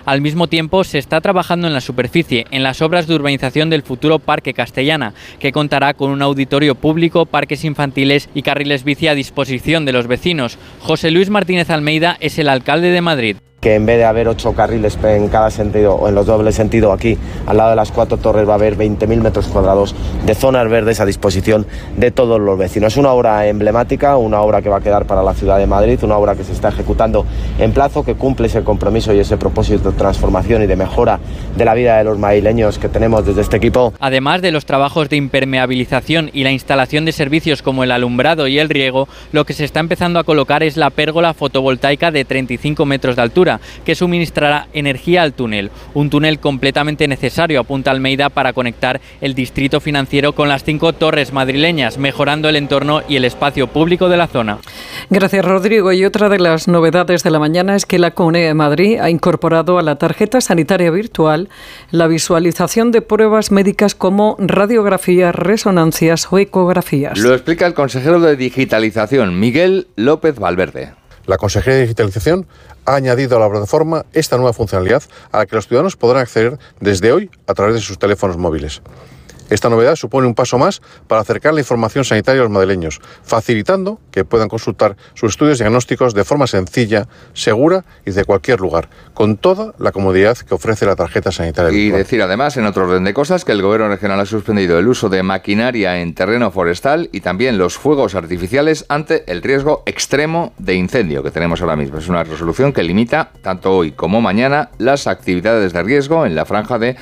Al mismo tiempo, se está trabajando en la superficie, en las obras de urbanización del futuro Parque Castellana, que contará con un auditorio público, parques infantiles y carriles bici a disposición de los vecinos. José Luis Martínez Almeida es el alcalde de Madrid. Que en vez de haber 8 carriles en cada sentido o en los dobles sentidos aquí, al lado de las 4 torres va a haber 20.000 metros cuadrados de zonas verdes a disposición de todos los vecinos. Es una obra emblemática, una obra que va a quedar para la ciudad de Madrid, una obra que se está ejecutando en plazo, que cumple ese compromiso y ese propósito de transformación y de mejora de la vida de los madrileños que tenemos desde este equipo. Además de los trabajos de impermeabilización y la instalación de servicios como el alumbrado y el riego, lo que se está empezando a colocar es la pérgola fotovoltaica de 35 metros de altura, que suministrará energía al túnel. Un túnel completamente necesario, apunta Almeida, para conectar el distrito financiero con las 5 torres madrileñas, mejorando el entorno y el espacio público de la zona. Gracias, Rodrigo. Y otra de las novedades de la mañana es que la Comunidad de Madrid ha incorporado a la tarjeta sanitaria virtual la visualización de pruebas médicas como radiografías, resonancias o ecografías. Lo explica el consejero de Digitalización, Miguel López Valverde. La Consejería de Digitalización ha añadido a la plataforma esta nueva funcionalidad a la que los ciudadanos podrán acceder desde hoy a través de sus teléfonos móviles. Esta novedad supone un paso más para acercar la información sanitaria a los madrileños, facilitando que puedan consultar sus estudios diagnósticos de forma sencilla, segura y de cualquier lugar, con toda la comodidad que ofrece la tarjeta sanitaria virtual. Y decir además, en otro orden de cosas, que el Gobierno regional ha suspendido el uso de maquinaria en terreno forestal y también los fuegos artificiales ante el riesgo extremo de incendio que tenemos ahora mismo. Es una resolución que limita, tanto hoy como mañana, las actividades de riesgo en la franja de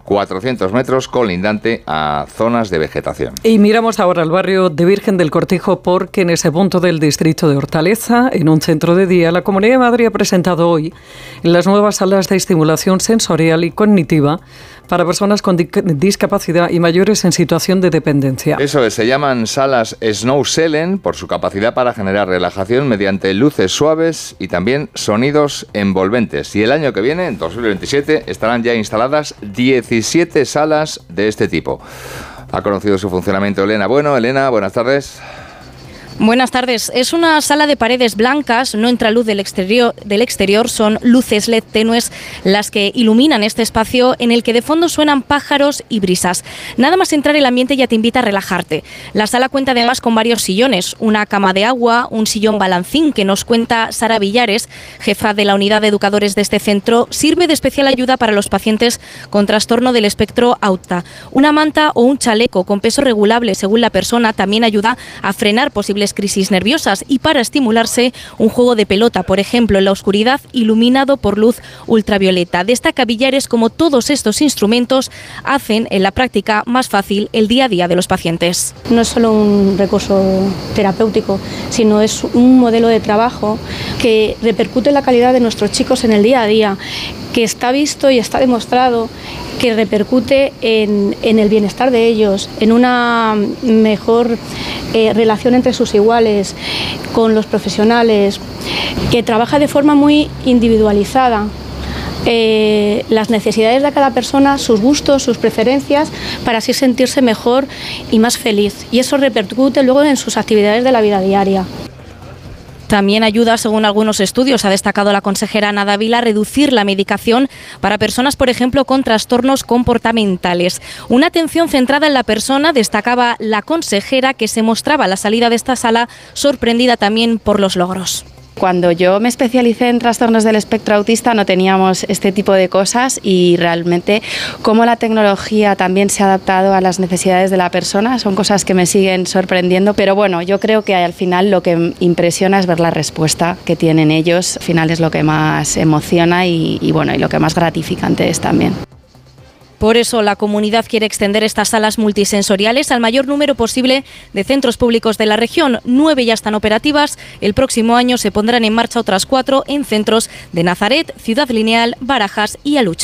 400 metros colindante a zonas de vegetación. Y miramos ahora al barrio de Virgen del Cortijo, porque en ese punto del distrito de Hortaleza, en un centro de día, la Comunidad de Madrid ha presentado hoy las nuevas salas de estimulación sensorial y cognitiva para personas con discapacidad y mayores en situación de dependencia. Eso es, se llaman salas Snow Selen por su capacidad para generar relajación mediante luces suaves y también sonidos envolventes. Y el año que viene, en 2027, estarán ya instaladas 17 salas de este tipo. Ha conocido su funcionamiento Elena Bueno. Elena, buenas tardes. Buenas tardes. Es una sala de paredes blancas, no entra luz del exterior, son luces LED tenues las que iluminan este espacio en el que de fondo suenan pájaros y brisas. Nada más entrar el ambiente ya te invita a relajarte. La sala cuenta además con varios sillones, una cama de agua, un sillón balancín que nos cuenta Sara Villares, jefa de la unidad de educadores de este centro, sirve de especial ayuda para los pacientes con trastorno del espectro autista. Una manta o un chaleco con peso regulable según la persona también ayuda a frenar posibles crisis nerviosas, y para estimularse un juego de pelota, por ejemplo, en la oscuridad, iluminado por luz ultravioleta. Destaca Villares como todos estos instrumentos hacen en la práctica más fácil el día a día de los pacientes. No es solo un recurso terapéutico, sino es un modelo de trabajo que repercute en la calidad de nuestros chicos en el día a día, que está visto y está demostrado que repercute en el bienestar de ellos, en una mejor relación entre sus iguales, con los profesionales, que trabaja de forma muy individualizada las necesidades de cada persona, sus gustos, sus preferencias, para así sentirse mejor y más feliz. Y eso repercute luego en sus actividades de la vida diaria. También ayuda, según algunos estudios, ha destacado la consejera Ana Dávila, a reducir la medicación para personas, por ejemplo, con trastornos comportamentales. Una atención centrada en la persona, destacaba la consejera, que se mostraba a la salida de esta sala sorprendida también por los logros. Cuando yo me especialicé en trastornos del espectro autista no teníamos este tipo de cosas, y realmente cómo la tecnología también se ha adaptado a las necesidades de la persona son cosas que me siguen sorprendiendo, pero bueno, yo creo que al final lo que impresiona es ver la respuesta que tienen ellos. Al final es lo que más emociona y lo que más gratificante es también. Por eso la comunidad quiere extender estas salas multisensoriales al mayor número posible de centros públicos de la región. 9 ya están operativas. El próximo año se pondrán en marcha otras 4 en centros de Nazaret, Ciudad Lineal, Barajas y Aluche.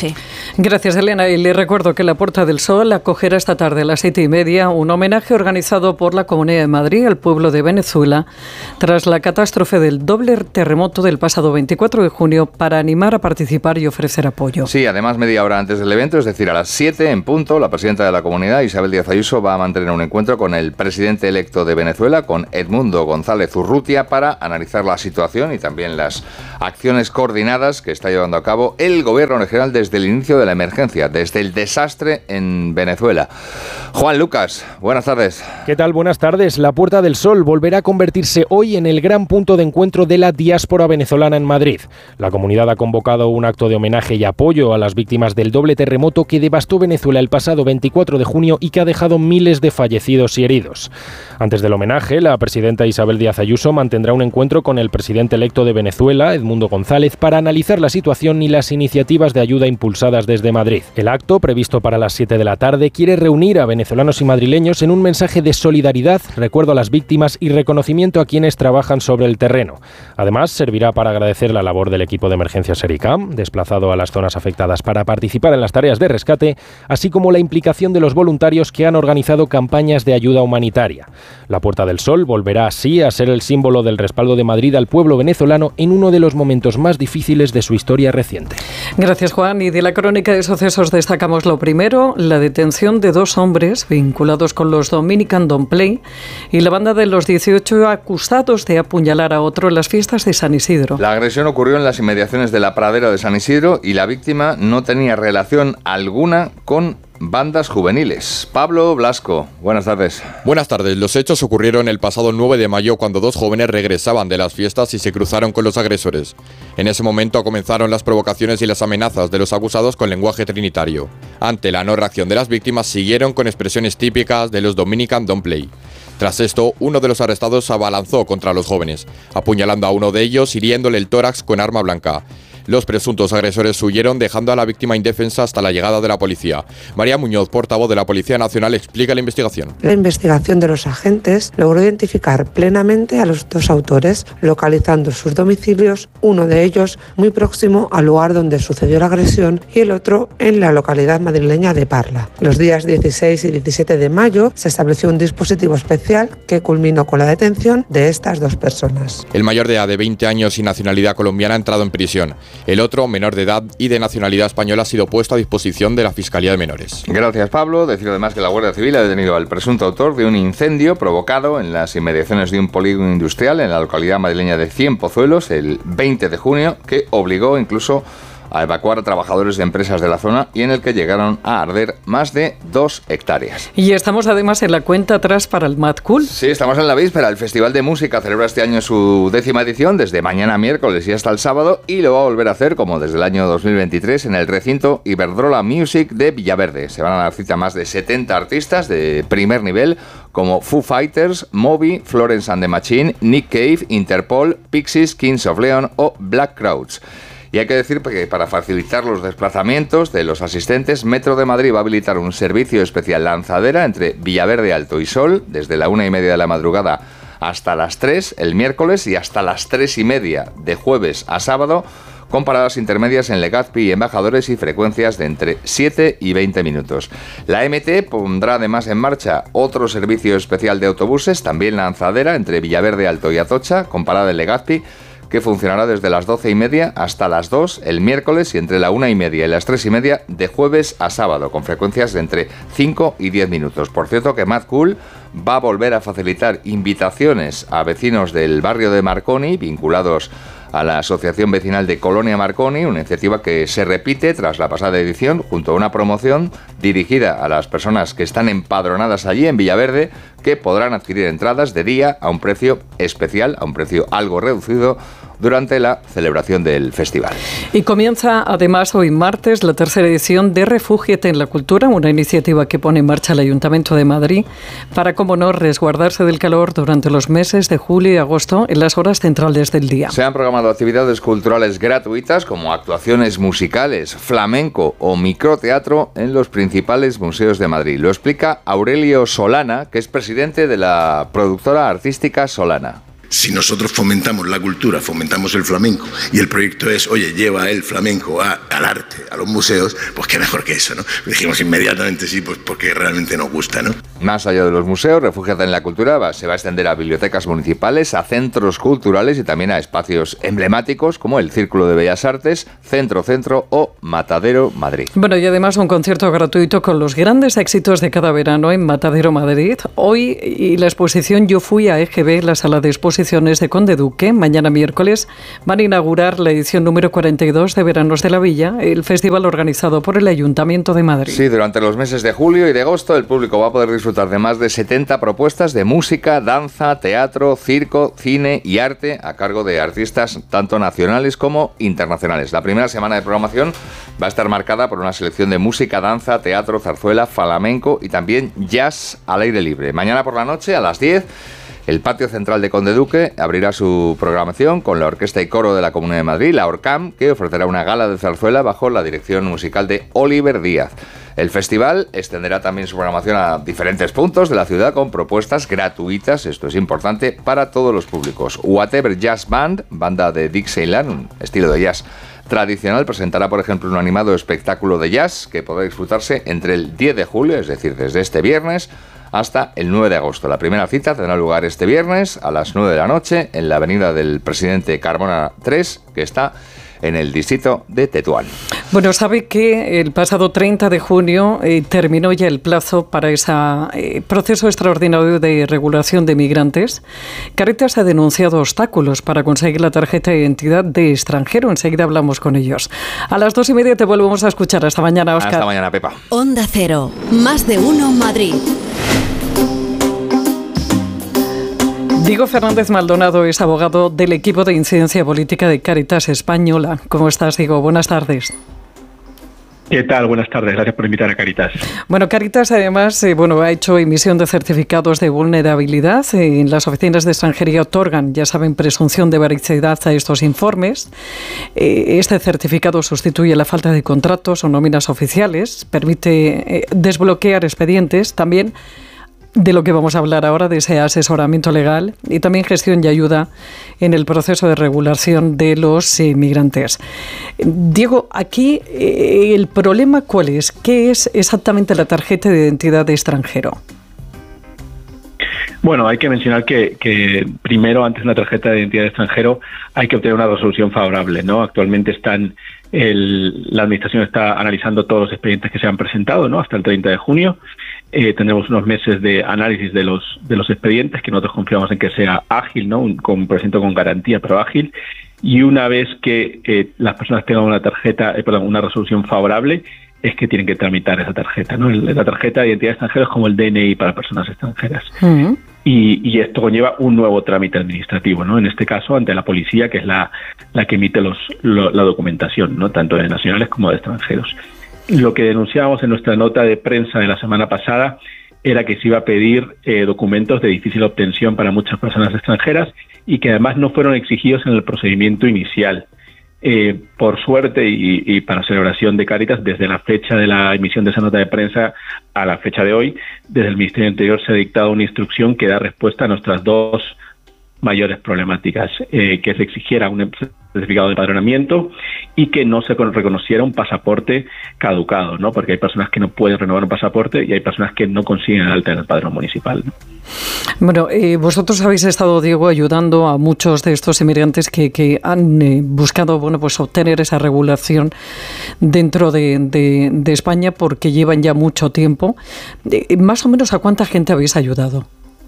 Gracias, Elena. Y le recuerdo que la Puerta del Sol acogerá esta tarde a las 7:30 un homenaje organizado por la Comunidad de Madrid al pueblo de Venezuela tras la catástrofe del doble terremoto del pasado 24 de junio para animar a participar y ofrecer apoyo. Sí, además media hora antes del evento, es decir, a las 7 en punto, la presidenta de la Comunidad, Isabel Díaz Ayuso, va a mantener un encuentro con el presidente electo de Venezuela, con Edmundo González Urrutia, para analizar la situación y también las acciones coordinadas que está llevando a cabo el gobierno regional desde el inicio de la emergencia, desde el desastre en Venezuela. Juan Lucas, buenas tardes. ¿Qué tal? Buenas tardes. La Puerta del Sol volverá a convertirse hoy en el gran punto de encuentro de la diáspora venezolana en Madrid. La comunidad ha convocado un acto de homenaje y apoyo a las víctimas del doble terremoto que devastó Venezuela el pasado 24 de junio y que ha dejado miles de fallecidos y heridos. Antes del homenaje, la presidenta Isabel Díaz Ayuso mantendrá un encuentro con el presidente electo de Venezuela, Edmundo González, para analizar la situación y las iniciativas de ayuda impulsadas desde Madrid. El acto, previsto para las 7 de la tarde, quiere reunir a venezolanos y madrileños en un mensaje de solidaridad, recuerdo a las víctimas y reconocimiento a quienes trabajan sobre el terreno. Además, servirá para agradecer la labor del equipo de emergencias ERICAM, desplazado a las zonas afectadas para participar en las tareas de rescate, así como la implicación de los voluntarios que han organizado campañas de ayuda humanitaria. La Puerta del Sol volverá así a ser el símbolo del respaldo de Madrid al pueblo venezolano en uno de los momentos más difíciles de su historia reciente. Gracias, Juan. Y de la crónica de sucesos destacamos lo primero, la detención de 2 hombres vinculados con los Dominican Don't Play y la banda de los 18 acusados de apuñalar a otro en las fiestas de San Isidro. La agresión ocurrió en las inmediaciones de la pradera de San Isidro y la víctima no tenía relación alguna con bandas juveniles. Pablo Blasco, buenas tardes. Buenas tardes. Los hechos ocurrieron el pasado 9 de mayo cuando 2 jóvenes regresaban de las fiestas y se cruzaron con los agresores. En ese momento comenzaron las provocaciones y las amenazas de los acusados con lenguaje trinitario. Ante la no reacción de las víctimas, siguieron con expresiones típicas de los Dominican Don't Play. Tras esto, uno de los arrestados se abalanzó contra los jóvenes, apuñalando a uno de ellos, hiriéndole el tórax con arma blanca. Los presuntos agresores huyeron dejando a la víctima indefensa hasta la llegada de la policía. María Muñoz, portavoz de la Policía Nacional, explica la investigación. La investigación de los agentes logró identificar plenamente a los 2 autores, localizando sus domicilios, uno de ellos muy próximo al lugar donde sucedió la agresión y el otro en la localidad madrileña de Parla. Los días 16 y 17 de mayo se estableció un dispositivo especial que culminó con la detención de estas 2 personas. El mayor de edad, de 20 años y nacionalidad colombiana, ha entrado en prisión. El otro, menor de edad y de nacionalidad española, ha sido puesto a disposición de la Fiscalía de Menores. Gracias, Pablo. Decir además que la Guardia Civil ha detenido al presunto autor de un incendio provocado en las inmediaciones de un polígono industrial en la localidad madrileña de Cienpozuelos el 20 de junio, que obligó incluso a evacuar a trabajadores de empresas de la zona y en el que llegaron a arder más de 2 hectáreas. Y estamos además en la cuenta atrás para el Mad Cool. Sí, estamos en la víspera. El Festival de Música celebra este año su 10ª edición, desde mañana miércoles y hasta el sábado, y lo va a volver a hacer, como desde el año 2023, en el recinto Iberdrola Music de Villaverde. Se van a dar cita más de 70 artistas de primer nivel, como Foo Fighters, Moby, Florence and the Machine, Nick Cave, Interpol, Pixies, Kings of Leon o Black Crowes. Y hay que decir que para facilitar los desplazamientos de los asistentes, Metro de Madrid va a habilitar un servicio especial lanzadera entre Villaverde Alto y Sol, desde la 1:30 de la madrugada hasta las 3 el miércoles y hasta las 3:30 de jueves a sábado, con paradas intermedias en Legazpi y Embajadores y frecuencias de entre 7 y 20 minutos. La MT pondrá además en marcha otro servicio especial de autobuses, también lanzadera entre Villaverde Alto y Atocha, con parada en Legazpi, que funcionará desde las 12:30 hasta las 2 el miércoles y entre la 1:30 y las 3:30 de jueves a sábado, con frecuencias de entre 5 y 10 minutos. Por cierto que Mad Cool va a volver a facilitar invitaciones a vecinos del barrio de Marconi, vinculados a la Asociación Vecinal de Colonia Marconi, una iniciativa que se repite tras la pasada edición, junto a una promoción dirigida a las personas que están empadronadas allí en Villaverde, que podrán adquirir entradas de día a un precio especial, a un precio algo reducido, durante la celebración del festival. Y comienza además hoy martes la 3ª edición de Refúgiate en la Cultura, una iniciativa que pone en marcha el Ayuntamiento de Madrid para, como no, resguardarse del calor durante los meses de julio y agosto en las horas centrales del día. Se han programado actividades culturales gratuitas como actuaciones musicales, flamenco o microteatro en los principales museos de Madrid. Lo explica Aurelio Solana, que es presidente de la productora artística Solana. Si nosotros fomentamos la cultura, fomentamos el flamenco, y el proyecto es, oye, lleva el flamenco al arte, a los museos, pues qué mejor que eso, ¿no? Dijimos inmediatamente sí, pues porque realmente nos gusta, ¿no? Más allá de los museos, Refúgiate en la Cultura se va a extender a bibliotecas municipales, a centros culturales y también a espacios emblemáticos como el Círculo de Bellas Artes, Centro o Matadero Madrid. Bueno, y además un concierto gratuito con los grandes éxitos de cada verano en Matadero Madrid. Hoy y la exposición Yo Fui a EGB, la sala de exposiciones de Conde Duque. Mañana miércoles van a inaugurar la edición número 42 de Veranos de la Villa, el festival organizado por el Ayuntamiento de Madrid. Sí, durante los meses de julio y de agosto el público va a poder disfrutar de más de 70 propuestas de música, danza, teatro, circo, cine y arte a cargo de artistas tanto nacionales como internacionales. La primera semana de programación va a estar marcada por una selección de música, danza, teatro, zarzuela, flamenco y también jazz al aire libre. Mañana por la noche a las 10... el patio central de Conde Duque abrirá su programación con la Orquesta y Coro de la Comunidad de Madrid, la ORCAM, que ofrecerá una gala de zarzuela bajo la dirección musical de Oliver Díaz. El festival extenderá también su programación a diferentes puntos de la ciudad con propuestas gratuitas, esto es importante, para todos los públicos. Whatever Jazz Band, banda de Dixieland, un estilo de jazz tradicional, presentará, por ejemplo, un animado espectáculo de jazz que podrá disfrutarse entre el 10 de julio, es decir, desde este viernes, hasta el 9 de agosto. La primera cita tendrá lugar este viernes a las 9 de la noche en la avenida del Presidente Carmona 3, que está en el distrito de Tetuán. Bueno, sabe que el pasado 30 de junio terminó ya el plazo para ese proceso extraordinario de regulación de migrantes. Cáritas ha denunciado obstáculos para conseguir la tarjeta de identidad de extranjero. Enseguida hablamos con ellos. A las 2:30 te volvemos a escuchar. Hasta mañana, Óscar. Hasta mañana, Pepa. Onda Cero. Más de uno Madrid. Diego Fernández Maldonado es abogado del equipo de incidencia política de Cáritas Española. ¿Cómo estás, Diego? Buenas tardes. ¿Qué tal? Buenas tardes. Gracias por invitar a Cáritas. Bueno, Cáritas además ha hecho emisión de certificados de vulnerabilidad. En las oficinas de extranjería otorgan, ya saben, presunción de veracidad a estos informes. Este certificado sustituye la falta de contratos o nóminas oficiales, permite desbloquear expedientes, también de lo que vamos a hablar ahora, de ese asesoramiento legal y también gestión y ayuda en el proceso de regulación de los migrantes. Diego, aquí el problema ¿cuál es? ¿Qué es exactamente la tarjeta de identidad de extranjero? Bueno, hay que mencionar que primero, antes de una tarjeta de identidad de extranjero, hay que obtener una resolución favorable, ¿no? Actualmente la Administración está analizando todos los expedientes que se han presentado, ¿no? Hasta el 30 de junio. Tenemos unos meses de análisis de los expedientes, que nosotros confiamos en que sea ágil, ¿no? Presento con garantía, pero ágil. Y una vez que las personas tengan una resolución favorable, es que tienen que tramitar esa tarjeta, ¿no? La tarjeta de identidad extranjera es como el DNI para personas extranjeras. Uh-huh. Y esto conlleva un nuevo trámite administrativo, ¿no? En este caso, ante la policía, que es la que emite la documentación, ¿no? Tanto de nacionales como de extranjeros. Lo que denunciábamos en nuestra nota de prensa de la semana pasada era que se iba a pedir documentos de difícil obtención para muchas personas extranjeras y que además no fueron exigidos en el procedimiento inicial. Por suerte y para celebración de Cáritas, desde la fecha de la emisión de esa nota de prensa a la fecha de hoy, desde el Ministerio del Interior se ha dictado una instrucción que da respuesta a nuestras dos mayores problemáticas, que se exigiera un certificado de empadronamiento y que no se reconociera un pasaporte caducado, ¿no? Porque hay personas que no pueden renovar un pasaporte y hay personas que no consiguen el alta en el padrón municipal, ¿no? Bueno, vosotros habéis estado, Diego, ayudando a muchos de estos inmigrantes que han buscado, obtener esa regulación dentro de España porque llevan ya mucho tiempo. Más o menos, ¿a cuánta gente habéis ayudado?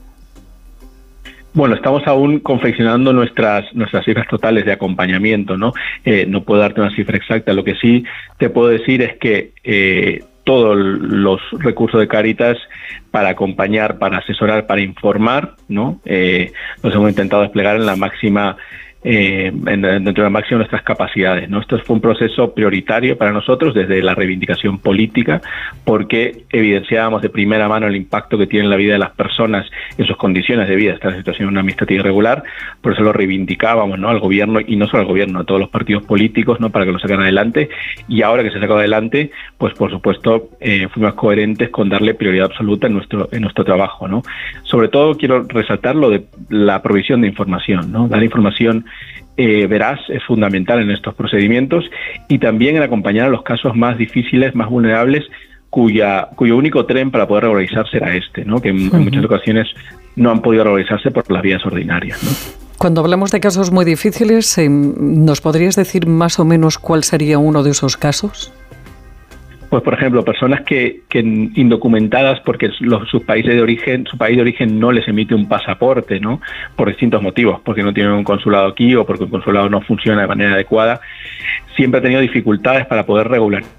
Bueno, estamos aún confeccionando nuestras cifras totales de acompañamiento, ¿no? No puedo darte una cifra exacta. Lo que sí te puedo decir es que todos los recursos de Cáritas para acompañar, para asesorar, para informar, ¿no? Los hemos intentado desplegar en la máxima dentro de la máxima de nuestras capacidades, ¿no? Esto fue un proceso prioritario para nosotros desde la reivindicación política, porque evidenciábamos de primera mano el impacto que tiene en la vida de las personas, en sus condiciones de vida, esta situación administrativa irregular. Por eso lo reivindicábamos, ¿no? Al gobierno, y no solo al gobierno, a todos los partidos políticos, ¿no? Para que lo sacan adelante. Y ahora que se ha sacado adelante, pues por supuesto fuimos coherentes con darle prioridad absoluta en nuestro trabajo, ¿no? Sobre todo quiero resaltar lo de la provisión de información, ¿no? Dar información veraz es fundamental en estos procedimientos, y también en acompañar a los casos más difíciles, más vulnerables, cuyo único tren para poder regularizarse era este, ¿no? Que en muchas ocasiones no han podido regularizarse por las vías ordinarias, ¿no? Cuando hablamos de casos muy difíciles, ¿nos podrías decir más o menos cuál sería uno de esos casos? Pues, por ejemplo, personas que indocumentadas porque su país de origen no les emite un pasaporte, ¿no? Por distintos motivos, porque no tienen un consulado aquí o porque un consulado no funciona de manera adecuada, siempre ha tenido dificultades para poder regularizar